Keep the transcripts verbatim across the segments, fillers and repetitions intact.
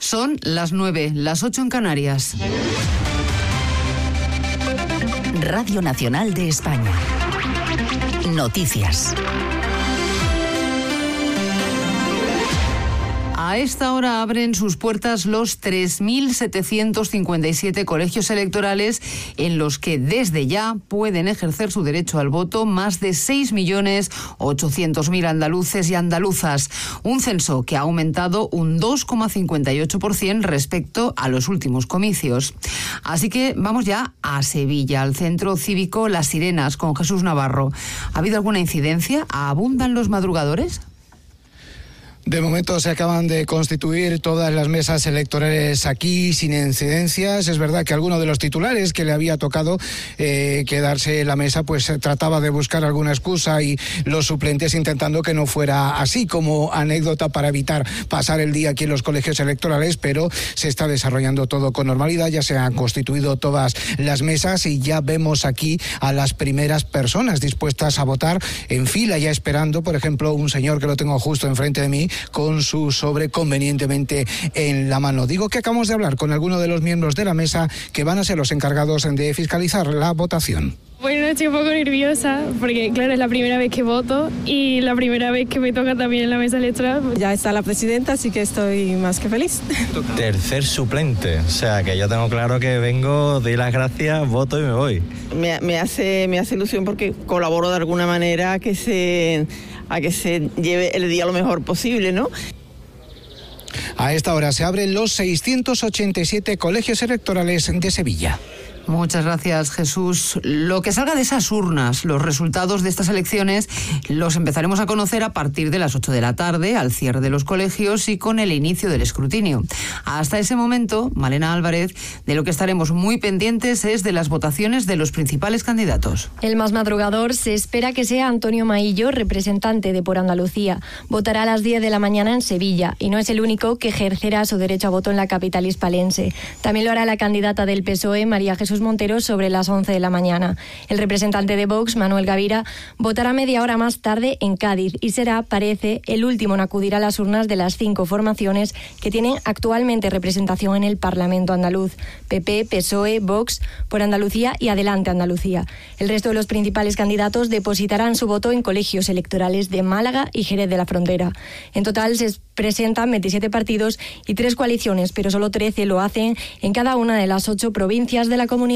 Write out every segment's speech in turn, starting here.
Son las nueve, las ocho en Canarias. Radio Nacional de España. Noticias. A esta hora abren sus puertas los tres mil setecientos cincuenta y siete colegios electorales en los que desde ya pueden ejercer su derecho al voto más de seis millones ochocientos mil andaluces y andaluzas. Un censo que ha aumentado un dos coma cincuenta y ocho por ciento respecto a los últimos comicios. Así que vamos ya a Sevilla, al centro cívico Las Sirenas, con Jesús Navarro. ¿Ha habido alguna incidencia? ¿Abundan los madrugadores? De momento se acaban de constituir todas las mesas electorales aquí sin incidencias. Es verdad que alguno de los titulares que le había tocado eh, quedarse en la mesa pues trataba de buscar alguna excusa y los suplentes intentando que no fuera así, como anécdota para evitar pasar el día aquí en los colegios electorales, pero se está desarrollando todo con normalidad. Ya se han constituido todas las mesas y ya vemos aquí a las primeras personas dispuestas a votar en fila, ya esperando, por ejemplo, un señor que lo tengo justo enfrente de mí, con su sobre convenientemente en la mano. Digo que acabamos de hablar con algunos de los miembros de la mesa que van a ser los encargados de fiscalizar la votación. Bueno, estoy un poco nerviosa porque, claro, es la primera vez que voto y la primera vez que me toca también en la mesa electoral. Ya está la presidenta, así que estoy más que feliz. Tercer suplente, o sea que yo tengo claro que vengo, doy las gracias, voto y me voy. Me, me, hace, me hace ilusión porque colaboro de alguna manera a que se, a que se lleve el día lo mejor posible, ¿no? A esta hora se abren los seiscientos ochenta y siete colegios electorales de Sevilla. Muchas gracias, Jesús. Lo que salga de esas urnas, los resultados de estas elecciones, los empezaremos a conocer a partir de las ocho de la tarde, al cierre de los colegios y con el inicio del escrutinio. Hasta ese momento, Malena Álvarez, de lo que estaremos muy pendientes es de las votaciones de los principales candidatos. El más madrugador se espera que sea Antonio Maillo, representante de Por Andalucía. Votará a las diez de la mañana en Sevilla y no es el único que ejercerá su derecho a voto en la capital hispalense. También lo hará la candidata del P S O E, María Jesús Montero, sobre las once de la mañana. El representante de Vox, Manuel Gavira, votará media hora más tarde en Cádiz y será, parece, el último en acudir a las urnas de las cinco formaciones que tienen actualmente representación en el Parlamento andaluz: P P, P S O E, Vox, Por Andalucía y Adelante Andalucía. El resto de los principales candidatos depositarán su voto en colegios electorales de Málaga y Jerez de la Frontera. En total se presentan veintisiete partidos y tres coaliciones, pero solo trece lo hacen en cada una de las ocho provincias de la comunidad.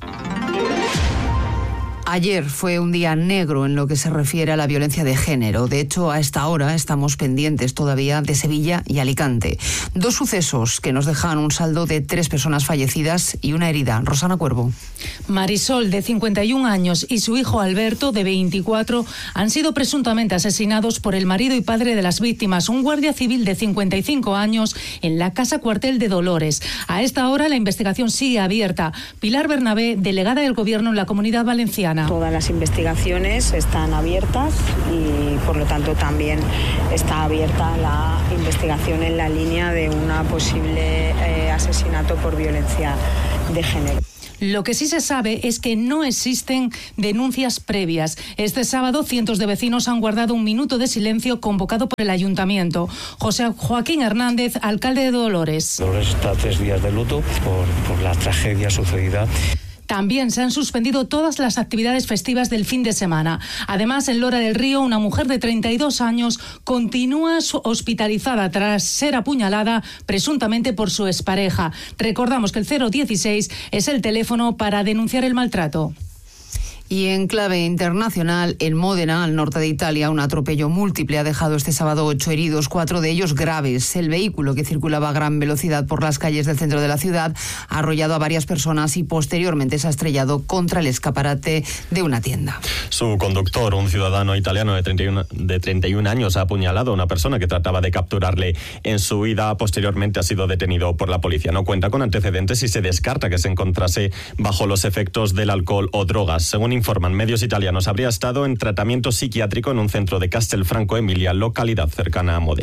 Ayer fue un día negro en lo que se refiere a la violencia de género. De hecho, a esta hora estamos pendientes todavía de Sevilla y Alicante. Dos sucesos que nos dejan un saldo de tres personas fallecidas y una herida. Rosana Cuervo. Marisol, de cincuenta y un años, y su hijo Alberto, de veinticuatro, han sido presuntamente asesinados por el marido y padre de las víctimas, un guardia civil de cincuenta y cinco años, en la casa cuartel de Dolores. A esta hora la investigación sigue abierta. Pilar Bernabé, delegada del Gobierno en la Comunidad Valenciana. Todas las investigaciones están abiertas y por lo tanto también está abierta la investigación en la línea de un posible eh, asesinato por violencia de género. Lo que sí se sabe es que no existen denuncias previas. Este sábado, cientos de vecinos han guardado un minuto de silencio convocado por el Ayuntamiento. José Joaquín Hernández, alcalde de Dolores. Dolores está a tres días de luto por, por la tragedia sucedida. También se han suspendido todas las actividades festivas del fin de semana. Además, en Lora del Río, una mujer de treinta y dos años continúa hospitalizada tras ser apuñalada presuntamente por su expareja. Recordamos que el cero dieciséis es el teléfono para denunciar el maltrato. Y en clave internacional, en Módena, al norte de Italia, un atropello múltiple ha dejado este sábado ocho heridos, cuatro de ellos graves. El vehículo, que circulaba a gran velocidad por las calles del centro de la ciudad, ha arrollado a varias personas y posteriormente se ha estrellado contra el escaparate de una tienda. Su conductor, un ciudadano italiano de treinta y uno, de treinta y un años, ha apuñalado a una persona que trataba de capturarle en su huida. Posteriormente ha sido detenido por la policía. No cuenta con antecedentes y se descarta que se encontrase bajo los efectos del alcohol o drogas. Según informan medios italianos, habría estado en tratamiento psiquiátrico en un centro de Castelfranco Emilia, localidad cercana a Módena.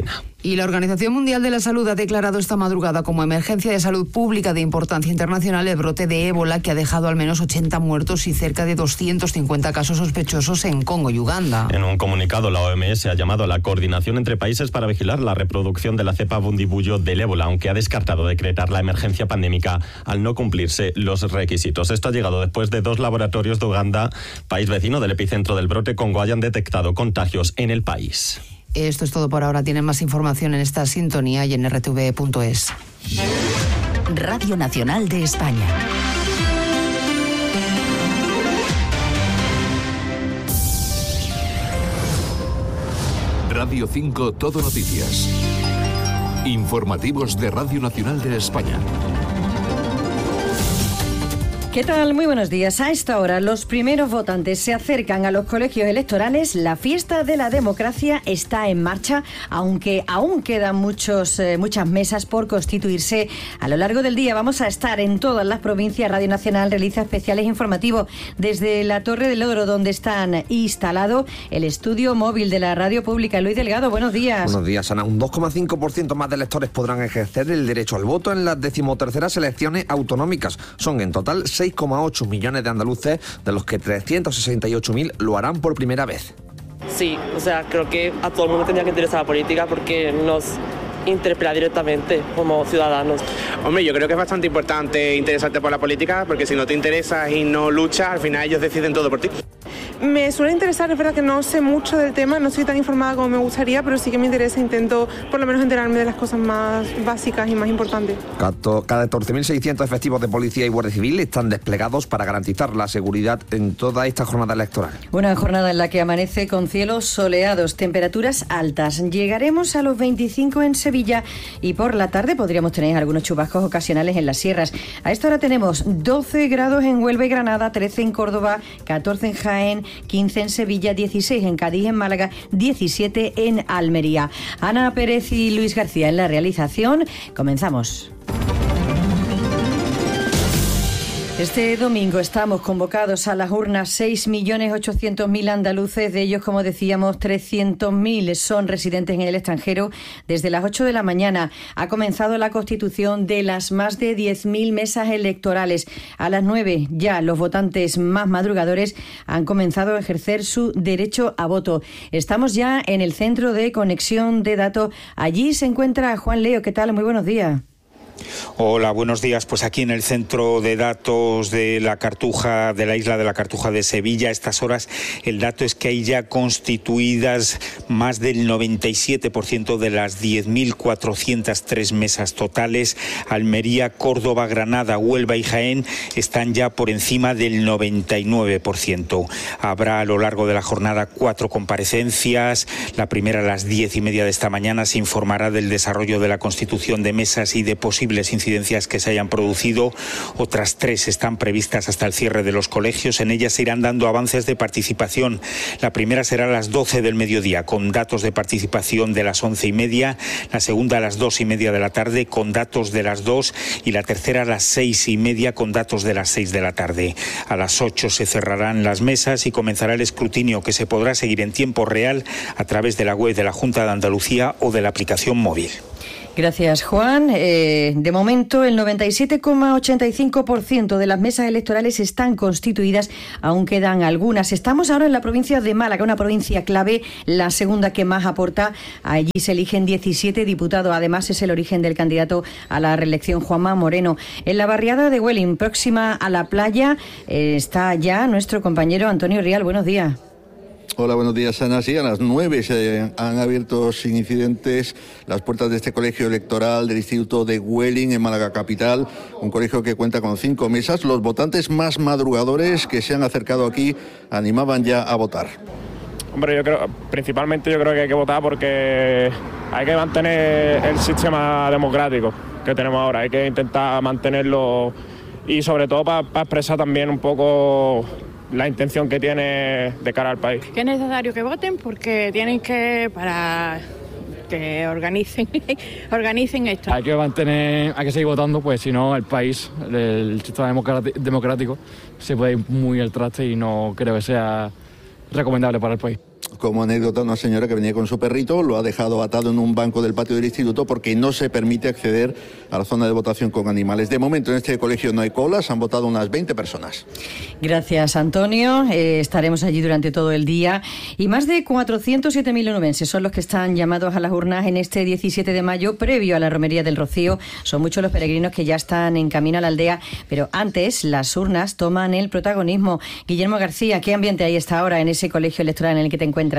Y la Organización Mundial de la Salud ha declarado esta madrugada como emergencia de salud pública de importancia internacional el brote de ébola que ha dejado al menos ochenta muertos y cerca de doscientos cincuenta casos sospechosos en Congo y Uganda. En un comunicado, la O M S ha llamado a la coordinación entre países para vigilar la reproducción de la cepa bundibugyo del ébola, aunque ha descartado decretar la emergencia pandémica al no cumplirse los requisitos. Esto ha llegado después de dos laboratorios de Uganda, país vecino del epicentro del brote Congo, hayan detectado contagios en el país. Esto es todo por ahora. Tienen más información en esta sintonía y en r t v punto es. Radio Nacional de España. Radio cinco Todo Noticias. Informativos de Radio Nacional de España. ¿Qué tal? Muy buenos días. A esta hora los primeros votantes se acercan a los colegios electorales. La fiesta de la democracia está en marcha, aunque aún quedan muchos, eh, muchas mesas por constituirse. A lo largo del día vamos a estar en todas las provincias. Radio Nacional realiza especiales informativos desde la Torre del Oro, donde están instalado el estudio móvil de la radio pública. Luis Delgado, buenos días. Buenos días, Ana. Un dos coma cinco por ciento más de electores podrán ejercer el derecho al voto en las decimoterceras elecciones autonómicas. Son en total seis coma ocho millones de andaluces, de los que trescientos sesenta y ocho mil lo harán por primera vez. Sí, o sea, creo que a todo el mundo tendría que interesar la política porque nos interpela directamente como ciudadanos. Hombre, yo creo que es bastante importante interesarte por la política, porque si no te interesas y no luchas, al final ellos deciden todo por ti. Me suele interesar, es verdad que no sé mucho del tema, no soy tan informada como me gustaría, pero sí que me interesa, intento por lo menos enterarme de las cosas más básicas y más importantes. Cada catorce mil seiscientos efectivos de policía y guardia civil están desplegados para garantizar la seguridad en toda esta jornada electoral. Una jornada en la que amanece con cielos soleados, temperaturas altas. Llegaremos a los veinticinco en Sevilla y por la tarde podríamos tener algunos chubascos ocasionales en las sierras. A esta hora tenemos doce grados en Huelva y Granada, trece en Córdoba, catorce en Jaén, quince en Sevilla, dieciséis en Cádiz, en Málaga, diecisiete en Almería. Ana Pérez y Luis García en la realización. Comenzamos. Este domingo estamos convocados a las urnas seis millones ochocientos mil andaluces, de ellos, como decíamos, trescientos mil son residentes en el extranjero. Desde las ocho de la mañana ha comenzado la constitución de las más de diez mil mesas electorales. A las nueve ya los votantes más madrugadores han comenzado a ejercer su derecho a voto. Estamos ya en el centro de conexión de datos. Allí se encuentra Juan Leo. ¿Qué tal? Muy buenos días. Hola, buenos días. Pues aquí en el centro de datos de la Cartuja, de la isla de la Cartuja de Sevilla, a estas horas el dato es que hay ya constituidas más del noventa y siete por ciento de las diez mil cuatrocientas tres mesas totales. Almería, Córdoba, Granada, Huelva y Jaén están ya por encima del noventa y nueve por ciento. Habrá a lo largo de la jornada cuatro comparecencias. La primera a las diez y media de esta mañana se informará del desarrollo de la constitución de mesas y de posibles incidencias que se hayan producido. Otras tres están previstas hasta el cierre de los colegios. En ellas se irán dando avances de participación. La primera será a las doce del mediodía, con datos de participación de las once y media. La segunda a las dos y media de la tarde, con datos de las dos. Y la tercera a las seis y media, con datos de las seis de la tarde. A las ocho se cerrarán las mesas y comenzará el escrutinio, que se podrá seguir en tiempo real a través de la web de la Junta de Andalucía o de la aplicación móvil. Gracias, Juan. Eh, de momento, el noventa y siete coma ochenta y cinco por ciento de las mesas electorales están constituidas, aún quedan algunas. Estamos ahora en la provincia de Málaga, una provincia clave, la segunda que más aporta. Allí se eligen diecisiete diputados. Además, es el origen del candidato a la reelección, Juanma Moreno. En la barriada de Huelin, próxima a la playa, eh, está ya nuestro compañero Antonio Rial. Buenos días. Hola, buenos días, Ana. Sí, a las nueve se han abierto sin incidentes las puertas de este colegio electoral del Instituto de Huelin en Málaga capital, un colegio que cuenta con cinco mesas. Los votantes más madrugadores que se han acercado aquí animaban ya a votar. Hombre, yo creo, principalmente yo creo que hay que votar porque hay que mantener el sistema democrático que tenemos ahora, hay que intentar mantenerlo y sobre todo para pa expresar también un poco la intención que tiene de cara al país. Que es necesario que voten porque tienen que, para que organicen, organicen esto. Hay que mantener, hay que seguir votando, pues si no el país, el sistema democrático se puede ir muy al traste y no creo que sea recomendable para el país. como anécdota, una señora que venía con su perrito, lo ha dejado atado en un banco del patio del instituto porque no se permite acceder a la zona de votación con animales. De momento en este colegio no hay colas, han votado unas veinte personas. Gracias, Antonio. Eh, estaremos allí durante todo el día. Y más de cuatrocientos siete mil onubenses son los que están llamados a las urnas en este diecisiete de mayo, previo a la romería del Rocío. Son muchos los peregrinos que ya están en camino a la aldea, pero antes las urnas toman el protagonismo. Guillermo García, ¿qué ambiente hay esta hora en ese colegio electoral en el que te encuentras?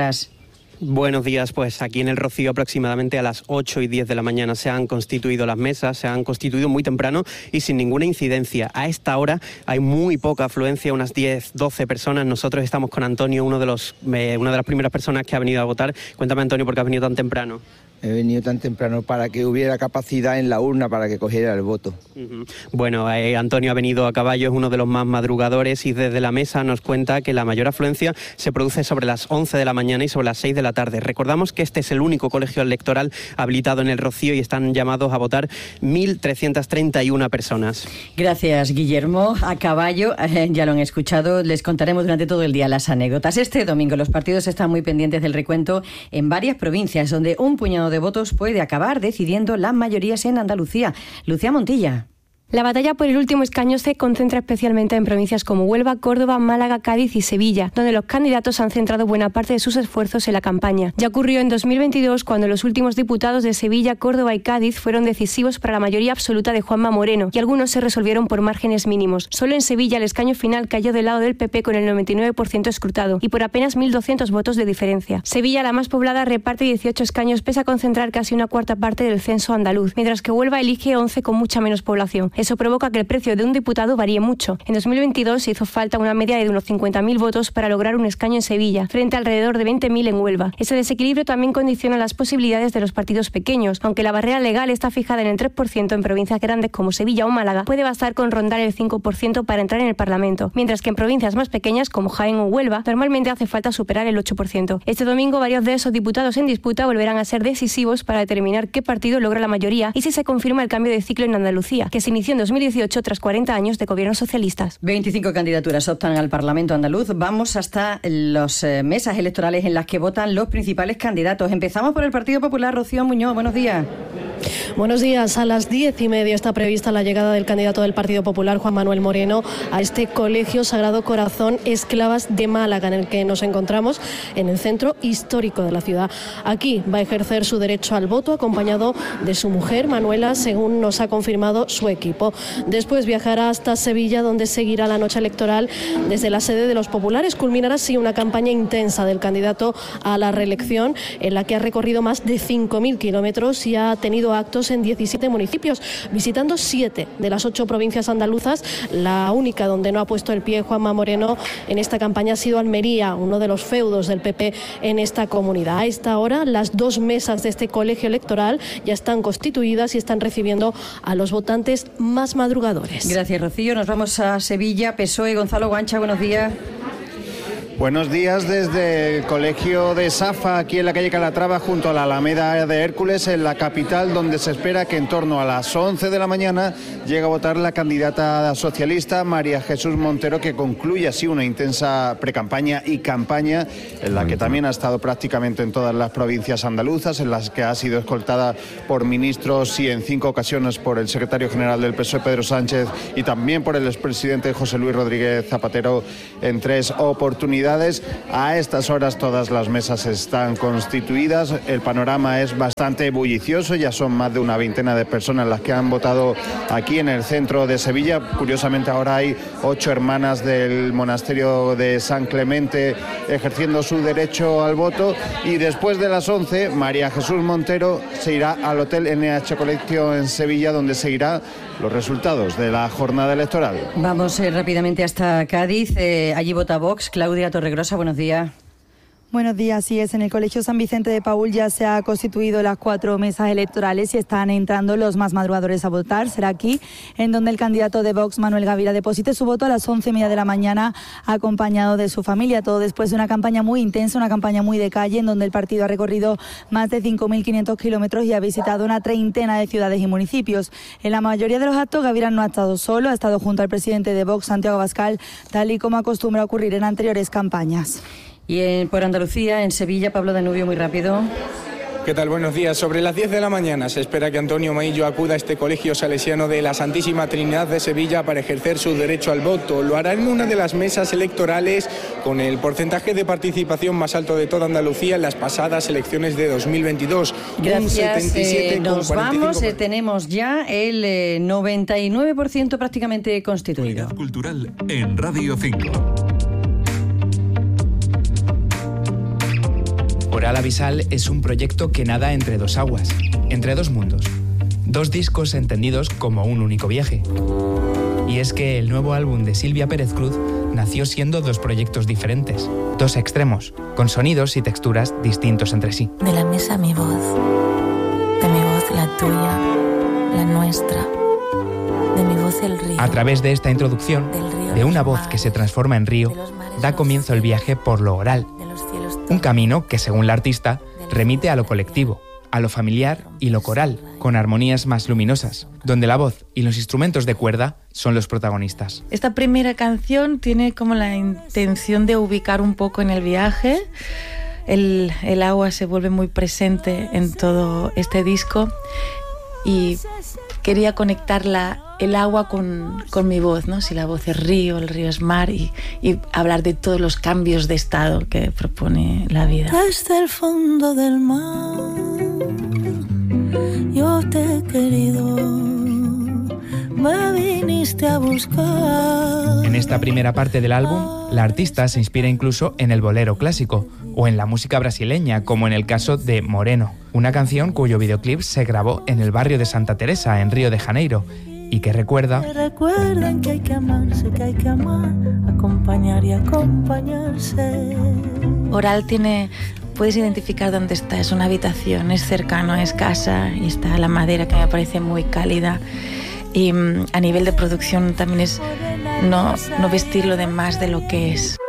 Buenos días, pues aquí en el Rocío aproximadamente a las ocho y diez de la mañana se han constituido las mesas, se han constituido muy temprano y sin ninguna incidencia. A esta hora hay muy poca afluencia, unas diez, doce personas. Nosotros estamos con Antonio, uno de los, eh, una de las primeras personas que ha venido a votar. Cuéntame, Antonio, ¿por qué has venido tan temprano? He venido tan temprano para que hubiera capacidad en la urna para que cogiera el voto. Uh-huh. Bueno, eh, Antonio ha venido a caballo, es uno de los más madrugadores y desde la mesa nos cuenta que la mayor afluencia se produce sobre las once de la mañana y sobre las seis de la tarde. Recordamos que este es el único colegio electoral habilitado en el Rocío y están llamados a votar mil trescientas treinta y una personas. Gracias, Guillermo. A caballo, eh, ya lo han escuchado, les contaremos durante todo el día las anécdotas. Este domingo los partidos están muy pendientes del recuento en varias provincias donde un puñado de de votos puede acabar decidiendo las mayorías en Andalucía. Lucía Montilla. La batalla por el último escaño se concentra especialmente en provincias como Huelva, Córdoba, Málaga, Cádiz y Sevilla, donde los candidatos han centrado buena parte de sus esfuerzos en la campaña. Ya ocurrió en dos mil veintidós, cuando los últimos diputados de Sevilla, Córdoba y Cádiz fueron decisivos para la mayoría absoluta de Juanma Moreno, y algunos se resolvieron por márgenes mínimos. Solo en Sevilla el escaño final cayó del lado del P P con el noventa y nueve por ciento escrutado, y por apenas mil doscientos votos de diferencia. Sevilla, la más poblada, reparte dieciocho escaños pese a concentrar casi una cuarta parte del censo andaluz, mientras que Huelva elige once con mucha menos población. Eso provoca que el precio de un diputado varíe mucho. En dos mil veintidós se hizo falta una media de unos cincuenta mil votos para lograr un escaño en Sevilla, frente a alrededor de veinte mil en Huelva. Ese desequilibrio también condiciona las posibilidades de los partidos pequeños. Aunque la barrera legal está fijada en el tres por ciento en provincias grandes como Sevilla o Málaga, puede bastar con rondar el cinco por ciento para entrar en el Parlamento, mientras que en provincias más pequeñas como Jaén o Huelva, normalmente hace falta superar el ocho por ciento. Este domingo varios de esos diputados en disputa volverán a ser decisivos para determinar qué partido logra la mayoría y si se confirma el cambio de ciclo en Andalucía, que se inició en dos mil dieciocho tras cuarenta años de gobiernos socialistas. veinticinco candidaturas optan al Parlamento andaluz. Vamos hasta las eh, mesas electorales en las que votan los principales candidatos. Empezamos por el Partido Popular. Rocío Muñoz, buenos días. Buenos días. A las diez y media está prevista la llegada del candidato del Partido Popular, Juan Manuel Moreno, a este Colegio Sagrado Corazón Esclavas de Málaga, en el que nos encontramos en el centro histórico de la ciudad. Aquí va a ejercer su derecho al voto, acompañado de su mujer, Manuela, según nos ha confirmado su equipo. Después viajará hasta Sevilla, donde seguirá la noche electoral desde la sede de los populares. Culminará así una campaña intensa del candidato a la reelección, en la que ha recorrido más de cinco mil kilómetros y ha tenido actos en diecisiete municipios, visitando siete de las ocho provincias andaluzas. La única donde no ha puesto el pie Juanma Moreno en esta campaña ha sido Almería, uno de los feudos del P P en esta comunidad. A esta hora, las dos mesas de este colegio electoral ya están constituidas y están recibiendo a los votantes más madrugadores. Gracias, Rocío. Nos vamos a Sevilla. P S O E, Gonzalo Guancha, buenos días. Buenos días desde el Colegio de Safa, aquí en la calle Calatrava, junto a la Alameda de Hércules, en la capital, donde se espera que en torno a las once de la mañana llegue a votar la candidata socialista María Jesús Montero, que concluye así una intensa precampaña y campaña en la que también ha estado prácticamente en todas las provincias andaluzas, en las que ha sido escoltada por ministros y en cinco ocasiones por el secretario general del P S O E, Pedro Sánchez, y también por el expresidente José Luis Rodríguez Zapatero en tres oportunidades. A estas horas todas las mesas están constituidas, el panorama es bastante bullicioso, ya son más de una veintena de personas las que han votado aquí en el centro de Sevilla. Curiosamente ahora hay ocho hermanas del monasterio de San Clemente ejerciendo su derecho al voto, y después de las once María Jesús Montero se irá al Hotel N H Colegio en Sevilla, donde seguirá los resultados de la jornada electoral. Vamos eh, rápidamente hasta Cádiz. Eh, allí vota Vox. Claudia Torregrosa, buenos días. Buenos días, así es. En el Colegio San Vicente de Paúl ya se han constituido las cuatro mesas electorales y están entrando los más madrugadores a votar. Será aquí en donde el candidato de Vox, Manuel Gavira, deposite su voto a las once y media de la mañana, acompañado de su familia. Todo después de una campaña muy intensa, una campaña muy de calle, en donde el partido ha recorrido más de cinco mil quinientos kilómetros y ha visitado una treintena de ciudades y municipios. En la mayoría de los actos, Gavira no ha estado solo, ha estado junto al presidente de Vox, Santiago Abascal, tal y como acostumbra ocurrir en anteriores campañas. Y en, por Andalucía, en Sevilla, Pablo Danubio, muy rápido. ¿Qué tal? Buenos días. Sobre las diez de la mañana se espera que Antonio Maillo acuda a este colegio salesiano de la Santísima Trinidad de Sevilla para ejercer su derecho al voto. Lo hará en una de las mesas electorales con el porcentaje de participación más alto de toda Andalucía en las pasadas elecciones de dos mil veintidós. Gracias. Eh, nos vamos. Eh, tenemos ya el eh, noventa y nueve por ciento prácticamente constituido. Cultural en Radio cinco. Oral Abisal es un proyecto que nada entre dos aguas, entre dos mundos, dos discos entendidos como un único viaje. Y es que el nuevo álbum de Silvia Pérez Cruz nació siendo dos proyectos diferentes, dos extremos, con sonidos y texturas distintos entre sí. De la mesa mi voz, de mi voz la tuya, la nuestra, de mi voz el río. A través de esta introducción, de una voz que se transforma en río, da comienzo el viaje por lo oral. Un camino que, según la artista, remite a lo colectivo, a lo familiar y lo coral, con armonías más luminosas, donde la voz y los instrumentos de cuerda son los protagonistas. Esta primera canción tiene como la intención de ubicar un poco en el viaje. El, el agua se vuelve muy presente en todo este disco y quería conectar la, el agua con, con mi voz, ¿no? Si la voz es río, el río es mar, y, y hablar de todos los cambios de estado que propone la vida. Desde el fondo del mar yo te he querido, me viniste a buscar. En esta primera parte del álbum, la artista se inspira incluso en el bolero clásico o en la música brasileña, como en el caso de Moreno, una canción cuyo videoclip se grabó en el barrio de Santa Teresa, en Río de Janeiro, y que recuerda... Recuerdan que hay que amarse, que hay que amar, acompañar y acompañarse. Oral tiene... Puedes identificar dónde está, es una habitación, es cercano, es casa, y está la madera que me parece muy cálida. Y a nivel de producción también es no, no vestirlo de más de lo que es.